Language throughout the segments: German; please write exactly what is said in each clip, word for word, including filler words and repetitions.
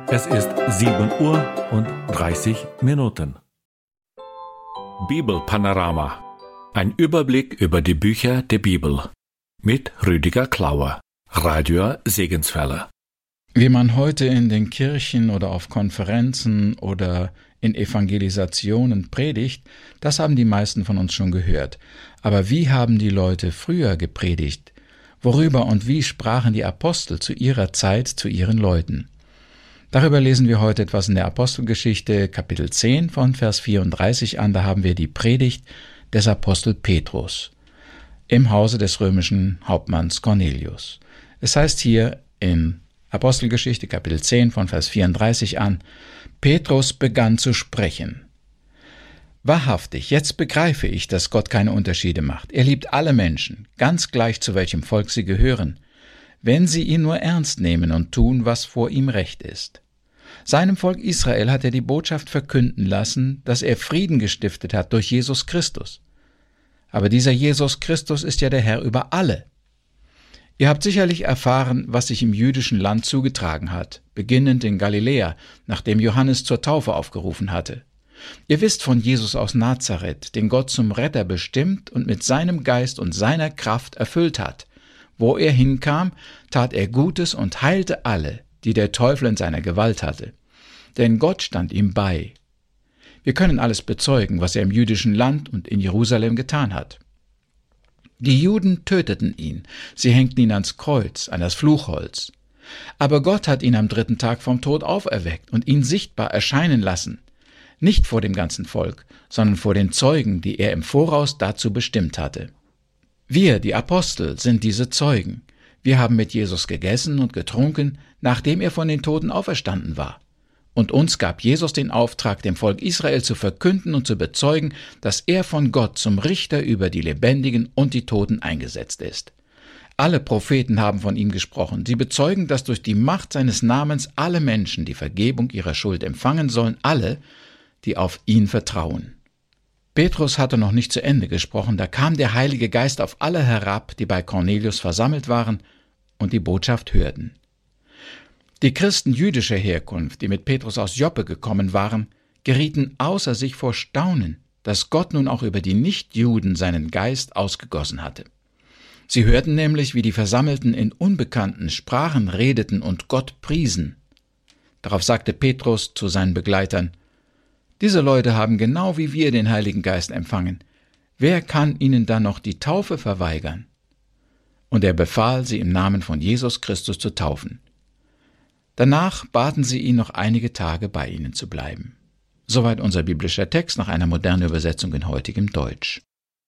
Es ist sieben Uhr und dreißig Minuten. Bibelpanorama. Ein Überblick über die Bücher der Bibel. Mit Rüdiger Klauer, Radio Segenswelle. Wie man heute in den Kirchen oder auf Konferenzen oder in Evangelisationen predigt, das haben die meisten von uns schon gehört. Aber wie haben die Leute früher gepredigt? Worüber und wie sprachen die Apostel zu ihrer Zeit zu ihren Leuten? Darüber lesen wir heute etwas in der Apostelgeschichte, Kapitel zehn von Vers vierunddreißig an. Da haben wir die Predigt des Apostel Petrus im Hause des römischen Hauptmanns Cornelius. Es heißt hier in Apostelgeschichte, Kapitel zehn von Vers vierunddreißig an: Petrus begann zu sprechen. Wahrhaftig, jetzt begreife ich, dass Gott keine Unterschiede macht. Er liebt alle Menschen, ganz gleich zu welchem Volk sie gehören, wenn sie ihn nur ernst nehmen und tun, was vor ihm recht ist. Seinem Volk Israel hat er die Botschaft verkünden lassen, dass er Frieden gestiftet hat durch Jesus Christus. Aber dieser Jesus Christus ist ja der Herr über alle. Ihr habt sicherlich erfahren, was sich im jüdischen Land zugetragen hat, beginnend in Galiläa, nachdem Johannes zur Taufe aufgerufen hatte. Ihr wisst von Jesus aus Nazareth, den Gott zum Retter bestimmt und mit seinem Geist und seiner Kraft erfüllt hat. Wo er hinkam, tat er Gutes und heilte alle, die der Teufel in seiner Gewalt hatte. Denn Gott stand ihm bei. Wir können alles bezeugen, was er im jüdischen Land und in Jerusalem getan hat. Die Juden töteten ihn, sie hängten ihn ans Kreuz, an das Fluchholz. Aber Gott hat ihn am dritten Tag vom Tod auferweckt und ihn sichtbar erscheinen lassen. Nicht vor dem ganzen Volk, sondern vor den Zeugen, die er im Voraus dazu bestimmt hatte. Wir, die Apostel, sind diese Zeugen. Wir haben mit Jesus gegessen und getrunken, nachdem er von den Toten auferstanden war. Und uns gab Jesus den Auftrag, dem Volk Israel zu verkünden und zu bezeugen, dass er von Gott zum Richter über die Lebendigen und die Toten eingesetzt ist. Alle Propheten haben von ihm gesprochen. Sie bezeugen, dass durch die Macht seines Namens alle Menschen die Vergebung ihrer Schuld empfangen sollen, alle, die auf ihn vertrauen. Petrus hatte noch nicht zu Ende gesprochen, da kam der Heilige Geist auf alle herab, die bei Cornelius versammelt waren und die Botschaft hörten. Die Christen jüdischer Herkunft, die mit Petrus aus Joppe gekommen waren, gerieten außer sich vor Staunen, dass Gott nun auch über die Nichtjuden seinen Geist ausgegossen hatte. Sie hörten nämlich, wie die Versammelten in unbekannten Sprachen redeten und Gott priesen. Darauf sagte Petrus zu seinen Begleitern: Diese Leute haben genau wie wir den Heiligen Geist empfangen. Wer kann ihnen dann noch die Taufe verweigern? Und er befahl, sie im Namen von Jesus Christus zu taufen. Danach baten sie ihn, noch einige Tage bei ihnen zu bleiben. Soweit unser biblischer Text nach einer modernen Übersetzung in heutigem Deutsch.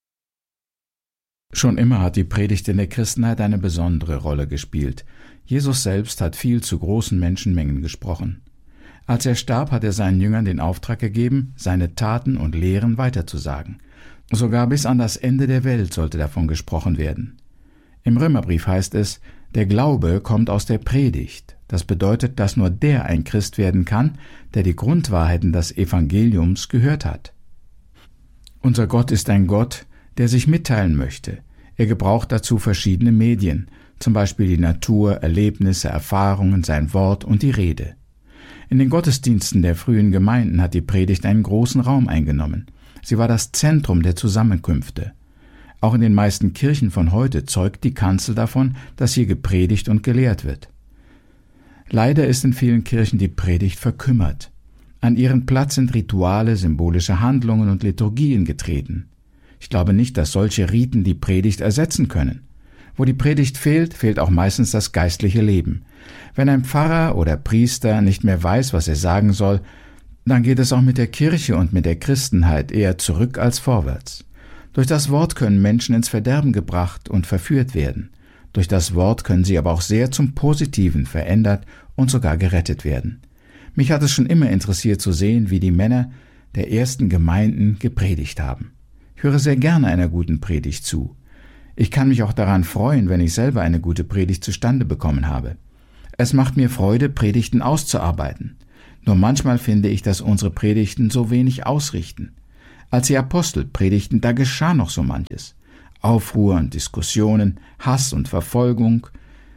Schon immer hat die Predigt in der Christenheit eine besondere Rolle gespielt. Jesus selbst hat viel zu großen Menschenmengen gesprochen. Als er starb, hat er seinen Jüngern den Auftrag gegeben, seine Taten und Lehren weiterzusagen. Sogar bis an das Ende der Welt sollte davon gesprochen werden. Im Römerbrief heißt es: Der Glaube kommt aus der Predigt. Das bedeutet, dass nur der ein Christ werden kann, der die Grundwahrheiten des Evangeliums gehört hat. Unser Gott ist ein Gott, der sich mitteilen möchte. Er gebraucht dazu verschiedene Medien, zum Beispiel die Natur, Erlebnisse, Erfahrungen, sein Wort und die Rede. In den Gottesdiensten der frühen Gemeinden hat die Predigt einen großen Raum eingenommen. Sie war das Zentrum der Zusammenkünfte. Auch in den meisten Kirchen von heute zeugt die Kanzel davon, dass hier gepredigt und gelehrt wird. Leider ist in vielen Kirchen die Predigt verkümmert. An ihren Platz sind Rituale, symbolische Handlungen und Liturgien getreten. Ich glaube nicht, dass solche Riten die Predigt ersetzen können. Wo die Predigt fehlt, fehlt auch meistens das geistliche Leben. Wenn ein Pfarrer oder Priester nicht mehr weiß, was er sagen soll, dann geht es auch mit der Kirche und mit der Christenheit eher zurück als vorwärts. Durch das Wort können Menschen ins Verderben gebracht und verführt werden. Durch das Wort können sie aber auch sehr zum Positiven verändert und sogar gerettet werden. Mich hat es schon immer interessiert zu sehen, wie die Männer der ersten Gemeinden gepredigt haben. Ich höre sehr gerne einer guten Predigt zu. Ich kann mich auch daran freuen, wenn ich selber eine gute Predigt zustande bekommen habe. Es macht mir Freude, Predigten auszuarbeiten. Nur manchmal finde ich, dass unsere Predigten so wenig ausrichten. Als die Apostel predigten, da geschah noch so manches. Aufruhr und Diskussionen, Hass und Verfolgung.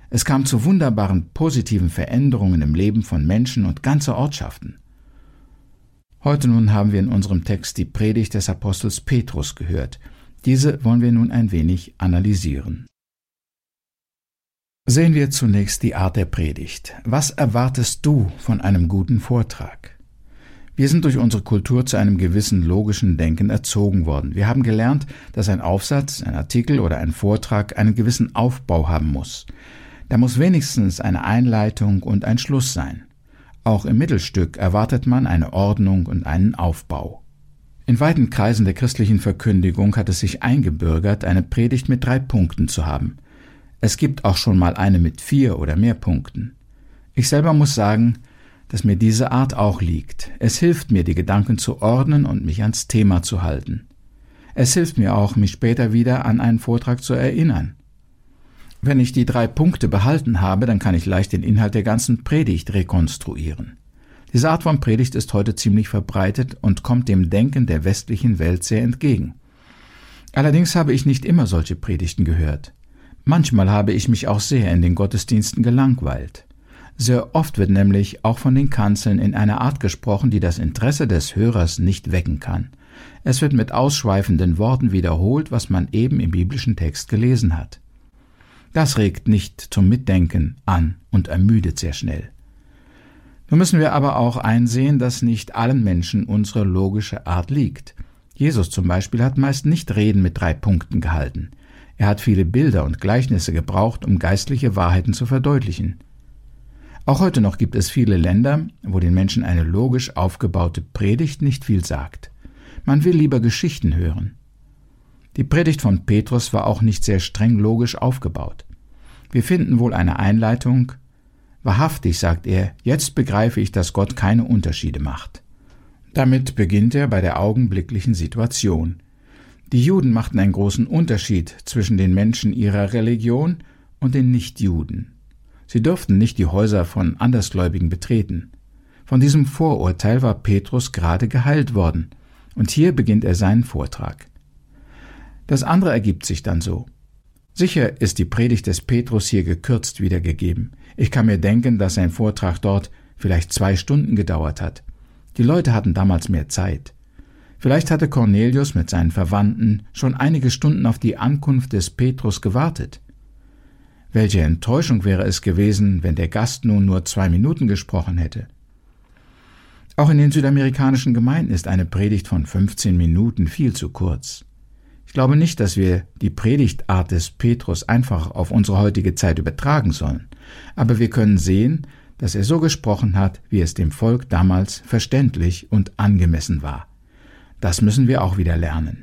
Es kam zu wunderbaren positiven Veränderungen im Leben von Menschen und ganzer Ortschaften. Heute nun haben wir in unserem Text die Predigt des Apostels Petrus gehört. Diese wollen wir nun ein wenig analysieren. Sehen wir zunächst die Art der Predigt. Was erwartest du von einem guten Vortrag? Wir sind durch unsere Kultur zu einem gewissen logischen Denken erzogen worden. Wir haben gelernt, dass ein Aufsatz, ein Artikel oder ein Vortrag einen gewissen Aufbau haben muss. Da muss wenigstens eine Einleitung und ein Schluss sein. Auch im Mittelstück erwartet man eine Ordnung und einen Aufbau. In weiten Kreisen der christlichen Verkündigung hat es sich eingebürgert, eine Predigt mit drei Punkten zu haben. Es gibt auch schon mal eine mit vier oder mehr Punkten. Ich selber muss sagen, dass mir diese Art auch liegt. Es hilft mir, die Gedanken zu ordnen und mich ans Thema zu halten. Es hilft mir auch, mich später wieder an einen Vortrag zu erinnern. Wenn ich die drei Punkte behalten habe, dann kann ich leicht den Inhalt der ganzen Predigt rekonstruieren. Diese Art von Predigt ist heute ziemlich verbreitet und kommt dem Denken der westlichen Welt sehr entgegen. Allerdings habe ich nicht immer solche Predigten gehört. Manchmal habe ich mich auch sehr in den Gottesdiensten gelangweilt. Sehr oft wird nämlich auch von den Kanzeln in einer Art gesprochen, die das Interesse des Hörers nicht wecken kann. Es wird mit ausschweifenden Worten wiederholt, was man eben im biblischen Text gelesen hat. Das regt nicht zum Mitdenken an und ermüdet sehr schnell. Nun müssen wir aber auch einsehen, dass nicht allen Menschen unsere logische Art liegt. Jesus zum Beispiel hat meist nicht Reden mit drei Punkten gehalten. Er hat viele Bilder und Gleichnisse gebraucht, um geistliche Wahrheiten zu verdeutlichen. Auch heute noch gibt es viele Länder, wo den Menschen eine logisch aufgebaute Predigt nicht viel sagt. Man will lieber Geschichten hören. Die Predigt von Petrus war auch nicht sehr streng logisch aufgebaut. Wir finden wohl eine Einleitung. Wahrhaftig, sagt er, jetzt begreife ich, dass Gott keine Unterschiede macht. Damit beginnt er bei der augenblicklichen Situation. Die Juden machten einen großen Unterschied zwischen den Menschen ihrer Religion und den Nichtjuden. Sie durften nicht die Häuser von Andersgläubigen betreten. Von diesem Vorurteil war Petrus gerade geheilt worden, und hier beginnt er seinen Vortrag. Das andere ergibt sich dann so. Sicher ist die Predigt des Petrus hier gekürzt wiedergegeben. Ich kann mir denken, dass sein Vortrag dort vielleicht zwei Stunden gedauert hat. Die Leute hatten damals mehr Zeit. Vielleicht hatte Cornelius mit seinen Verwandten schon einige Stunden auf die Ankunft des Petrus gewartet. Welche Enttäuschung wäre es gewesen, wenn der Gast nun nur zwei Minuten gesprochen hätte. Auch in den südamerikanischen Gemeinden ist eine Predigt von fünfzehn Minuten viel zu kurz. Ich glaube nicht, dass wir die Predigtart des Petrus einfach auf unsere heutige Zeit übertragen sollen, aber wir können sehen, dass er so gesprochen hat, wie es dem Volk damals verständlich und angemessen war. Das müssen wir auch wieder lernen.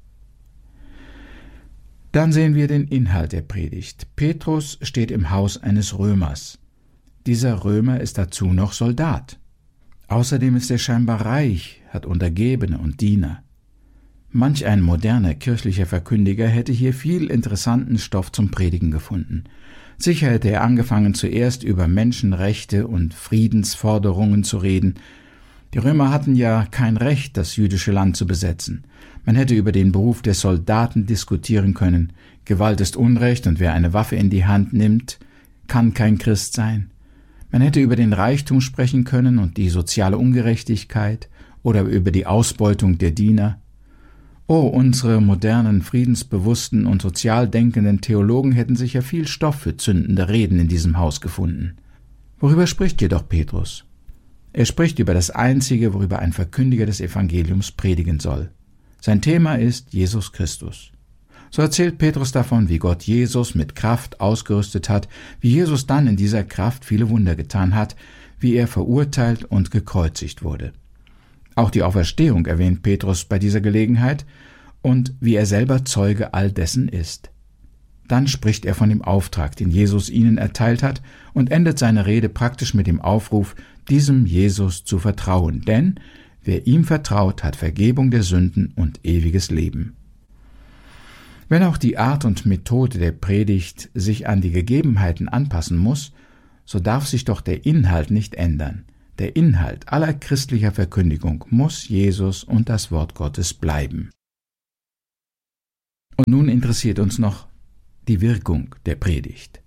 Dann sehen wir den Inhalt der Predigt. Petrus steht im Haus eines Römers. Dieser Römer ist dazu noch Soldat. Außerdem ist er scheinbar reich, hat Untergebene und Diener. Manch ein moderner kirchlicher Verkündiger hätte hier viel interessanten Stoff zum Predigen gefunden. Sicher hätte er angefangen, zuerst über Menschenrechte und Friedensforderungen zu reden. Die Römer hatten ja kein Recht, das jüdische Land zu besetzen. Man hätte über den Beruf des Soldaten diskutieren können. Gewalt ist Unrecht und wer eine Waffe in die Hand nimmt, kann kein Christ sein. Man hätte über den Reichtum sprechen können und die soziale Ungerechtigkeit oder über die Ausbeutung der Diener. Oh, unsere modernen, friedensbewussten und sozial denkenden Theologen hätten sicher viel Stoff für zündende Reden in diesem Haus gefunden. Worüber spricht jedoch Petrus? Er spricht über das Einzige, worüber ein Verkündiger des Evangeliums predigen soll. Sein Thema ist Jesus Christus. So erzählt Petrus davon, wie Gott Jesus mit Kraft ausgerüstet hat, wie Jesus dann in dieser Kraft viele Wunder getan hat, wie er verurteilt und gekreuzigt wurde. Auch die Auferstehung erwähnt Petrus bei dieser Gelegenheit und wie er selber Zeuge all dessen ist. Dann spricht er von dem Auftrag, den Jesus ihnen erteilt hat, und endet seine Rede praktisch mit dem Aufruf, diesem Jesus zu vertrauen, denn wer ihm vertraut, hat Vergebung der Sünden und ewiges Leben. Wenn auch die Art und Methode der Predigt sich an die Gegebenheiten anpassen muss, so darf sich doch der Inhalt nicht ändern. Der Inhalt aller christlicher Verkündigung muss Jesus und das Wort Gottes bleiben. Und nun interessiert uns noch die Wirkung der Predigt.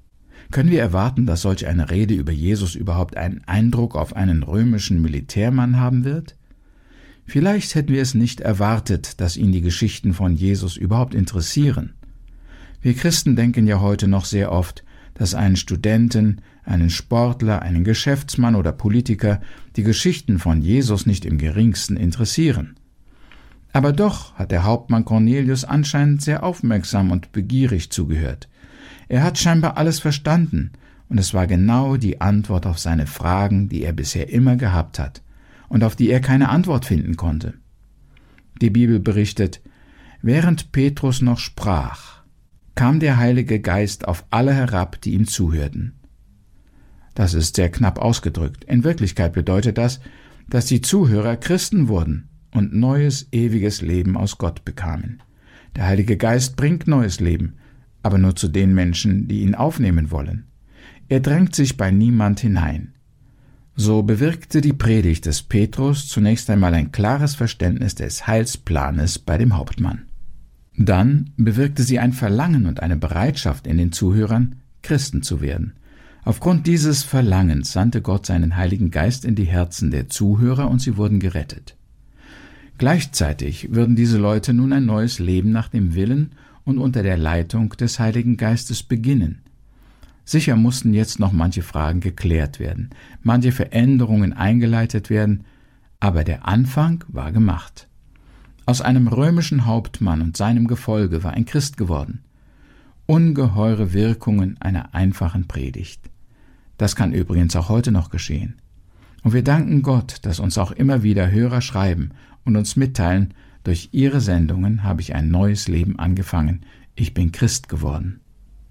Können wir erwarten, dass solch eine Rede über Jesus überhaupt einen Eindruck auf einen römischen Militärmann haben wird? Vielleicht hätten wir es nicht erwartet, dass ihn die Geschichten von Jesus überhaupt interessieren. Wir Christen denken ja heute noch sehr oft, dass einen Studenten, einen Sportler, einen Geschäftsmann oder Politiker die Geschichten von Jesus nicht im geringsten interessieren. Aber doch hat der Hauptmann Cornelius anscheinend sehr aufmerksam und begierig zugehört. Er hat scheinbar alles verstanden, und es war genau die Antwort auf seine Fragen, die er bisher immer gehabt hat und auf die er keine Antwort finden konnte. Die Bibel berichtet, während Petrus noch sprach, kam der Heilige Geist auf alle herab, die ihm zuhörten. Das ist sehr knapp ausgedrückt. In Wirklichkeit bedeutet das, dass die Zuhörer Christen wurden und neues, ewiges Leben aus Gott bekamen. Der Heilige Geist bringt neues Leben, aber nur zu den Menschen, die ihn aufnehmen wollen. Er drängt sich bei niemand hinein. So bewirkte die Predigt des Petrus zunächst einmal ein klares Verständnis des Heilsplanes bei dem Hauptmann. Dann bewirkte sie ein Verlangen und eine Bereitschaft in den Zuhörern, Christen zu werden. Aufgrund dieses Verlangens sandte Gott seinen Heiligen Geist in die Herzen der Zuhörer und sie wurden gerettet. Gleichzeitig würden diese Leute nun ein neues Leben nach dem Willen und unter der Leitung des Heiligen Geistes beginnen. Sicher mussten jetzt noch manche Fragen geklärt werden, manche Veränderungen eingeleitet werden, aber der Anfang war gemacht. Aus einem römischen Hauptmann und seinem Gefolge war ein Christ geworden. Ungeheure Wirkungen einer einfachen Predigt. Das kann übrigens auch heute noch geschehen. Und wir danken Gott, dass uns auch immer wieder Hörer schreiben und uns mitteilen, durch ihre Sendungen habe ich ein neues Leben angefangen, ich bin Christ geworden.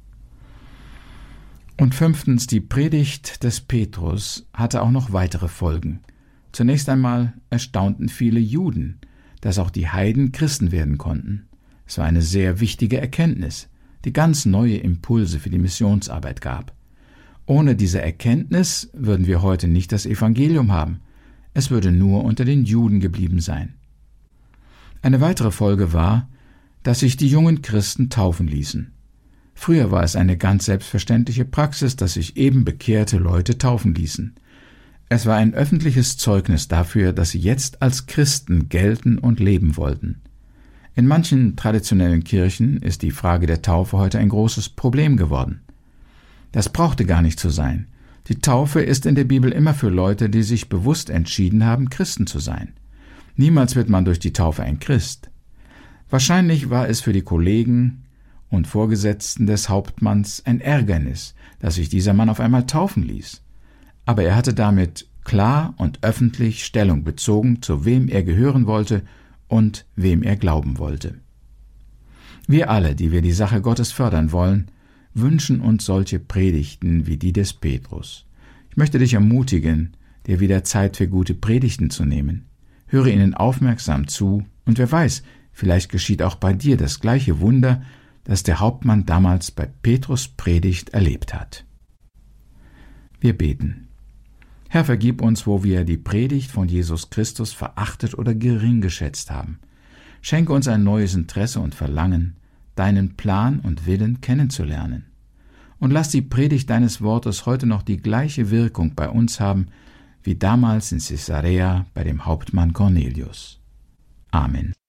Und fünftens, die Predigt des Petrus hatte auch noch weitere Folgen. Zunächst einmal erstaunten viele Juden, dass auch die Heiden Christen werden konnten. Es war eine sehr wichtige Erkenntnis, die ganz neue Impulse für die Missionsarbeit gab. Ohne diese Erkenntnis würden wir heute nicht das Evangelium haben. Es würde nur unter den Juden geblieben sein. Eine weitere Folge war, dass sich die jungen Christen taufen ließen. Früher war es eine ganz selbstverständliche Praxis, dass sich eben bekehrte Leute taufen ließen. Es war ein öffentliches Zeugnis dafür, dass sie jetzt als Christen gelten und leben wollten. In manchen traditionellen Kirchen ist die Frage der Taufe heute ein großes Problem geworden. Das brauchte gar nicht so sein. Die Taufe ist in der Bibel immer für Leute, die sich bewusst entschieden haben, Christen zu sein. Niemals wird man durch die Taufe ein Christ. Wahrscheinlich war es für die Kollegen und Vorgesetzten des Hauptmanns ein Ärgernis, dass sich dieser Mann auf einmal taufen ließ. Aber er hatte damit klar und öffentlich Stellung bezogen, zu wem er gehören wollte und wem er glauben wollte. Wir alle, die wir die Sache Gottes fördern wollen, wünschen uns solche Predigten wie die des Petrus. Ich möchte dich ermutigen, dir wieder Zeit für gute Predigten zu nehmen. Höre ihnen aufmerksam zu und wer weiß, vielleicht geschieht auch bei dir das gleiche Wunder, das der Hauptmann damals bei Petrus' Predigt erlebt hat. Wir beten. Herr, vergib uns, wo wir die Predigt von Jesus Christus verachtet oder gering geschätzt haben. Schenke uns ein neues Interesse und Verlangen, deinen Plan und Willen kennenzulernen. Und lass die Predigt deines Wortes heute noch die gleiche Wirkung bei uns haben, wie damals in Caesarea bei dem Hauptmann Cornelius. Amen.